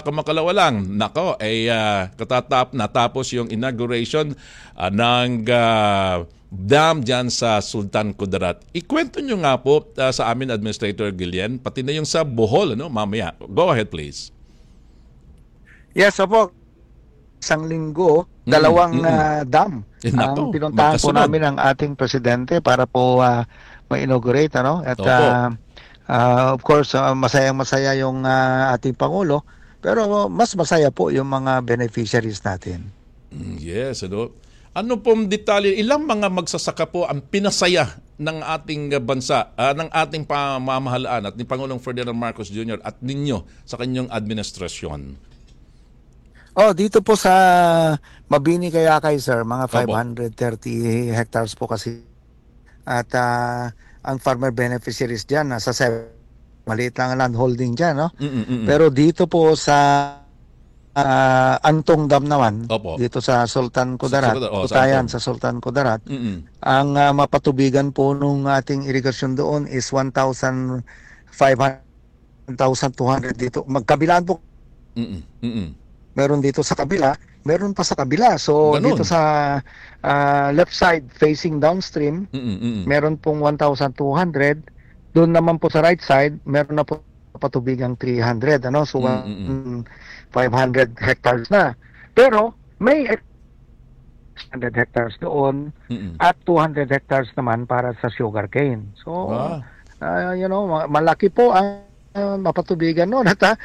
kamakalawa lang, nako, ay natapos yung inauguration ng dam dyan sa Sultan Kudarat. Ikwento nyo nga po sa amin, Administrator Guillen, pati na yung sa Bohol, ano, mamaya. Go ahead, please. Yes, opo. Isang linggo, dalawang dam ang pinuntahan po namin ng ating presidente para po ma-inaugurate, ano? At of course, masayang-masaya yung ating Pangulo, pero mas masaya po yung mga beneficiaries natin. Yes, ano? Ano pong detalye, ilang mga magsasaka po ang pinasaya ng ating bansa, ng ating pamamahalaan at ni Pangulong Ferdinand Marcos Jr. at ninyo sa kanyang administrasyon? Dito po sa Mabini Kayakay, sir, mga 530 hectares po kasi. At ang farmer beneficiaries dyan, nasa 7, maliit lang ang land holding dyan, no? Pero dito po sa Antong Dam naman, dito sa Sultan Kudarat, Utayan sa Sultan Kudarat, ang mapatubigan po nung ating irigasyon doon is 1,500, 1,200 dito. Magkabilaan po. Meron dito sa kabila, meron pa sa kabila. So dito sa left side facing downstream, meron pong 1,200. Doon naman po sa right side, meron na po patubigang 300, ano? So 500 hectares na. Pero may 100 hectares doon at 200 hectares naman para sa sugarcane. So malaki po ang mapatubigan noon at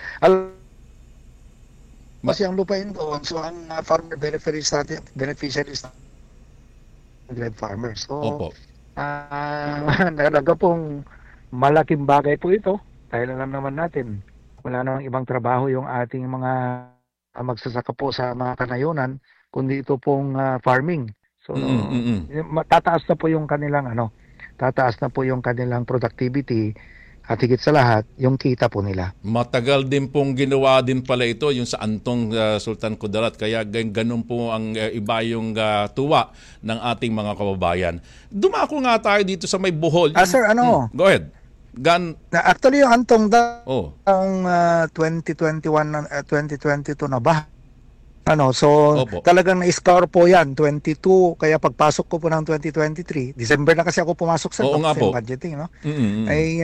kasi ang lupain doon, so ang farmer beneficiaries natin, farmers. So, nalaga pong malaking bagay po ito. Dahil alam naman natin, wala namang ibang trabaho yung ating mga magsasaka po sa mga kanayunan, kundi ito pong farming. So, tataas na po yung kanilang tataas na po yung kanilang productivity. At higit sa lahat, yung kita po nila. Matagal din pong ginawa din pala ito, yung sa Antong Sultan Kudarat. Kaya ganun po ang iba yung tuwa ng ating mga kababayan. Dumako nga tayo dito sa may Bohol. Sir, Go ahead. Actually, yung Antong ang 2021, 2022 na ba? Talagang na-scour po yan, 22, kaya pagpasok ko po ng 2023, December na kasi ako pumasok sa budgeting, no? Ay,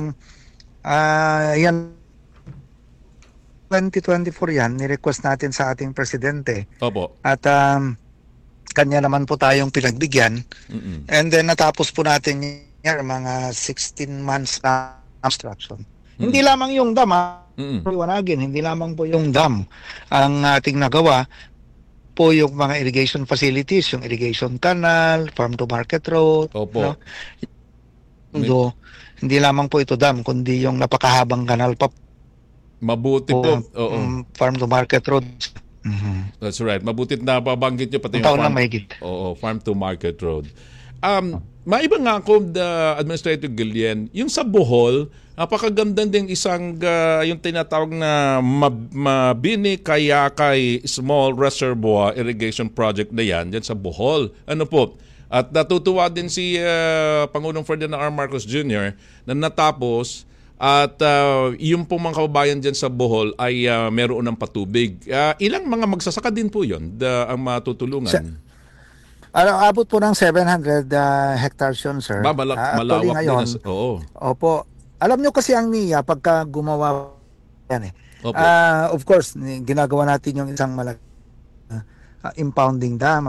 yan, 2024 yan, ni-request natin sa ating presidente. At kanya naman po tayong pinagbigyan. And then natapos po natin yan, mga 16 months na construction. Hindi lamang yung dam, liwanagin, hindi lamang po yung dam ang ating nagawa, po yung mga irrigation facilities, yung irrigation canal, farm to market road. Hindi lamang po ito dam, kundi yung napakahabang kanal pa. Mabuti po. Farm to market road. That's right. Mabuti na pabanggit nyo pati yung farm to market road. Maiba nga ako, Administrator Guillen, yung sa Bohol, napakaganda din isang yung tinatawag na Mabini Kayakay Small Reservoir Irrigation Project na yan sa Bohol. Ano po? At natutuwa din si Pangulong Ferdinand R. Marcos Jr. na natapos at yung pong mga kababayan dyan sa Bohol ay meron ng patubig. Ilang mga magsasaka din po yun ang matutulungan? Abot po ng 700 hectares yun, sir. Malawak ngayon, din. Opo. Alam nyo kasi ang NIA, pagka gumawa yan of course, ginagawa natin yung isang malaki impounding dam,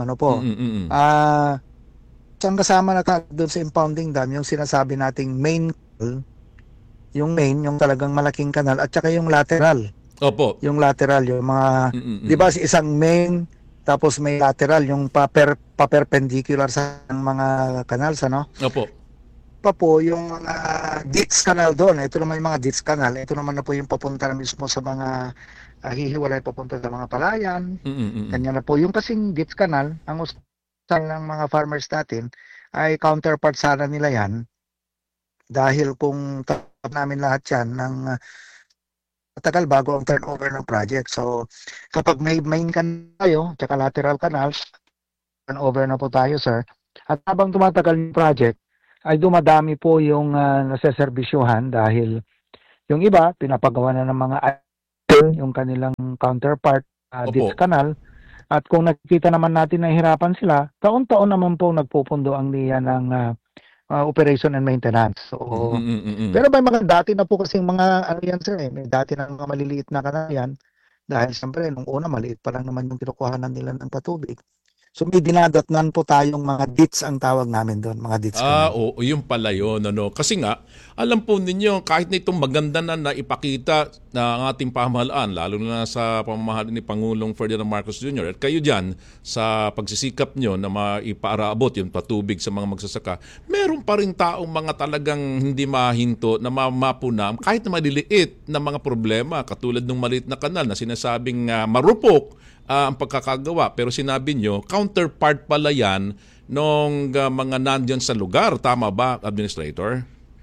isang kasama na doon sa impounding dam, yung sinasabi nating main, yung talagang malaking kanal, at saka yung lateral. Yung lateral, yung mga, di ba isang main, tapos may lateral, yung pa-perpendicular sa mga canals, Pa po yung ditch canal doon. Ito naman yung mga ditch canal. Ito naman na po yung papunta na mismo sa mga hihiwalay papunta sa mga palayan. Kanya na po. Yung kasing ditch canal, ang usapan ng mga farmers natin, ay counterpart sana nila yan. Dahil kung tapos namin lahat yan ng matagal bago ang turnover ng project. So, kapag may main canal tayo, tsaka lateral canals, turnover na po tayo, sir. At habang tumatagal yung project, ay dumadami po yung naseserbisyuhan dahil yung iba, pinapagawa na ng mga yung kanilang counterpart, Ditz Canal. At kung nakikita naman natin na hirapan sila, taon-taon naman po nagpupundo ang NIA ng operation and maintenance. So, pero may mga dati na po kasing mga ano yan, sir, may dati na mga maliliit na kanal yan. Dahil siyempre, nung una, maliit pa lang naman yung kinukuhanan nila ng patubig. So may dinadatnan po tayong mga DITS ang tawag namin doon, mga DITS. Oo, yung pala yun. Ano? Kasi nga, alam po ninyo, kahit na itong maganda na ipakita na ang ating pamahalaan, lalo na sa pamamahalaan ni Pangulong Ferdinand Marcos Jr. at kayo dyan, sa pagsisikap nyo na maipaaraabot yung patubig sa mga magsasaka, meron pa rin taong mga talagang hindi mahinto na mapunam kahit na maliliit na mga problema, katulad ng maliit na kanal na sinasabing marupok ang pagkakagawa. Pero sinabi nyo, counterpart pala yan nung mga nandyan sa lugar. Tama ba, Administrator?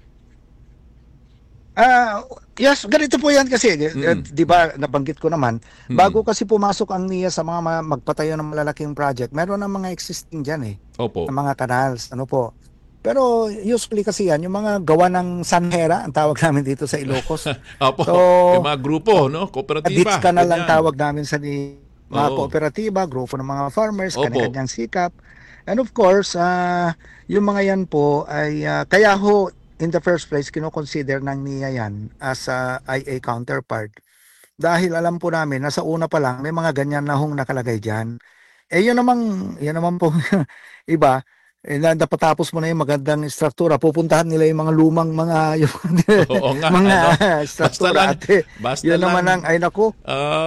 Yes, ganito po yan kasi. Di ba, nabanggit ko naman, bago kasi pumasok ang NIA sa mga magpatayo ng malalaking project, meron ng mga existing dyan Opo. Ng mga canals. Ano po? Pero usually kasi yan, yung mga gawa ng Sanhera, ang tawag namin dito sa Ilocos. Opo, so, yung mga grupo, no? Kooperatiba. Ditz Canal ang tawag namin sa mga kooperatiba, grupo ng mga farmers, kanya-kanyang sikap. And of course, yung mga yan po ay kaya ho in the first place kino-consider ng NIA yan as a IA counterpart. Dahil alam po namin na sa una pa lang may mga ganyan na hong nakalagay diyan. Yun naman po iba. Napatapos mo na yung magandang struktura, pupuntahan nila yung mga lumang mga struktura. Basta yun naman ang, ay naku.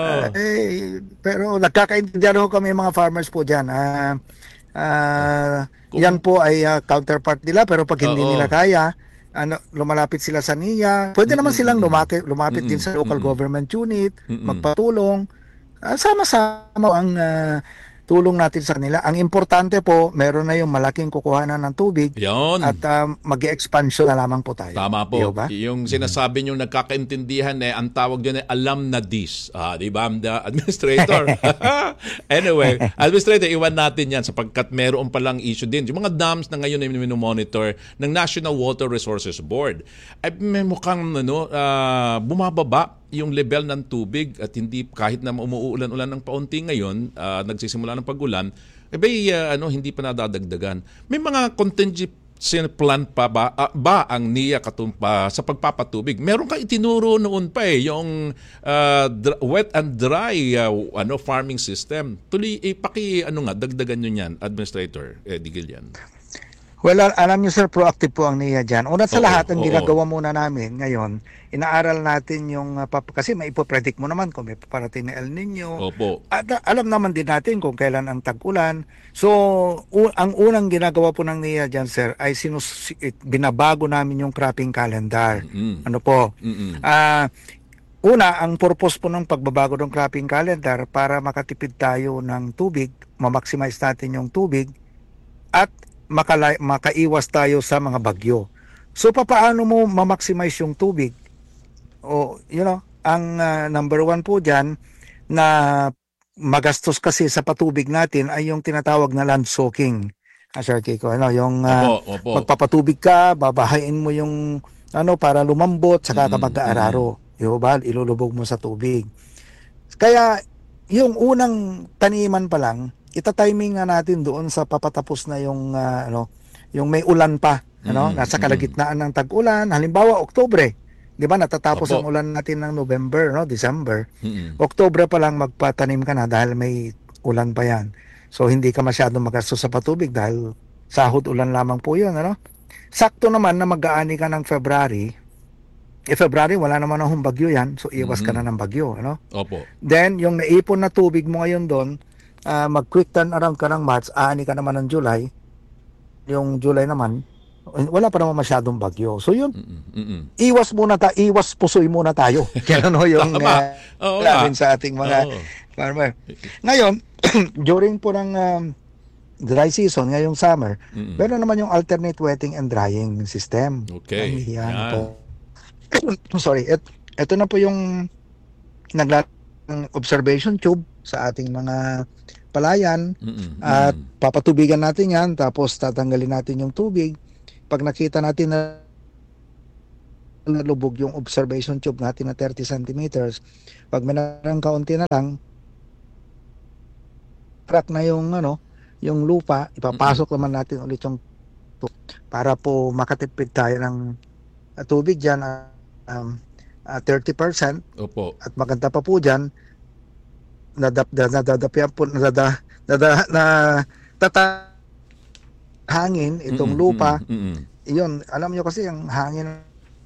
Pero nagkakaintindihan ko kami mga farmers po dyan. Yan po ay counterpart nila, pero pag hindi nila kaya, lumalapit sila sa NIA. Pwede naman silang lumapit din sa local government unit, magpatulong. Sama-sama ang tulong natin sa kanila. Ang importante po, meron na yung malaking kukuhanan ng tubig. Yun. At mag-expansion na lamang po tayo. Tama po. Yung sinasabi nyo nagkakaintindihan, ang tawag dyan ay alam na this. Di ba, Administrator? Anyway, Administrator, iwan natin yan sapagkat meron palang issue din. Yung mga dams na ngayon ay minomonitor ng National Water Resources Board, ay may mukhang bumababa yung level ng tubig at hindi kahit na umuulan-ulan ng paunti ngayon, nagsisimula ng pag-ulan, hindi pa nadadagdagan. May mga contingency plan pa ba ang NIA katumpa sa pagpapatubig? Meron kang itinuro noon pa yung wet and dry farming system. Tuloy dagdagan nyo yan, Administrator Digilian. Well, alam niyo sir, proactive po ang NIA dyan. Una sa lahat, ang ginagawa muna namin ngayon, inaaral natin yung, kasi maipopredict mo naman kung may paparating na El Nino. Opo. At alam naman din natin kung kailan ang tag-ulan. So, ang unang ginagawa po ng NIA dyan sir, ay binabago namin yung cropping calendar. Ano po? Una, ang purpose po ng pagbabago ng cropping calendar para makatipid tayo ng tubig, ma-maximize natin yung tubig, at makaiwas tayo sa mga bagyo. So paano mo ma-maximize yung tubig? Ang number one po dyan na magastos kasi sa patubig natin ay yung tinatawag na land soaking. Sir Kiko, yung magpapatubig ka, babahain mo yung para lumambot saka ka mag-aararo. Ilulubog mo sa tubig. Kaya yung unang taniman pa lang, ita-timing nga natin doon sa papatapos na yung yung may ulan pa, nasa kalagitnaan ng tag-ulan, halimbawa Oktubre, 'di ba? Natatapos ang ulan natin ng November, December. Oktubre pa lang magpatanim ka na dahil may ulan pa 'yan. So hindi ka masyadong magastos sa patubig dahil sahod ulan lamang po 'yun, Sakto naman na mag-aani ka ng February. February wala naman akong bagyo 'yan, so iwas ka na ng bagyo, Opo. Then yung naipon na tubig mo ngayon doon, mag-quick turn around ka ng March, aani ka naman ng July. Yung July naman, wala pa naman masyadong bagyo. So yun, iwas pusoy muna tayo. Kaya yung natin sa ating mga farmer. Ngayon, during po ng dry season, ngayong summer, meron naman yung alternate wetting and drying system. Okay. Sorry, ito na po yung observation tube sa ating mga palayan at papatubigan natin yan, tapos tatanggalin natin yung tubig. Pag nakita natin na nalubog yung observation tube natin na 30 centimeters. Pag minarang kaunti na lang, crack na yung yung lupa, ipapasok naman natin ulit yung para po makatipid tayo ng tubig diyan 30%. Opo. At maganda pa po diyan, nadadapian po hangin itong lupa. Iyon, alam nyo kasi ang hangin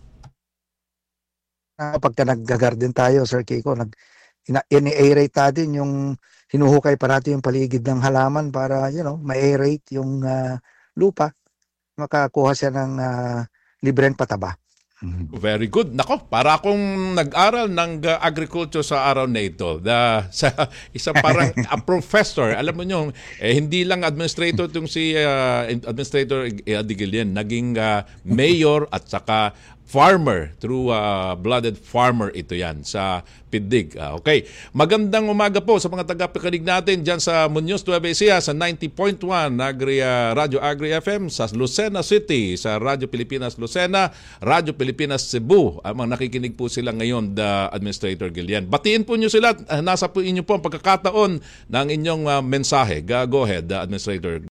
pagka nag-garden tayo, Sir Kiko, ini-aerate natin yung hinuhukay parati yung paligid ng halaman para ma-aerate yung lupa, makakuha siya ng libreng pataba. Very good. Nako, para akong nag-aral ng agriculture sa araw na ito. Sa isang parang a professor. Alam mo nyo, hindi lang administrator itong si Administrator Eddie Guillen. Naging mayor at saka farmer, true blooded farmer ito yan sa Pindig. Okay. Magandang umaga po sa mga tagapakinig natin dyan sa Muñoz, Nueva Ecija sa 90.1 Radio Agri FM, sa Lucena City, sa Radyo Pilipinas Lucena, Radyo Pilipinas Cebu. Mga nakikinig po sila ngayon, the Administrator Guillen. Batiin po nyo sila. Nasa po inyo po ang pagkakataon ng inyong mensahe. Go ahead, Administrator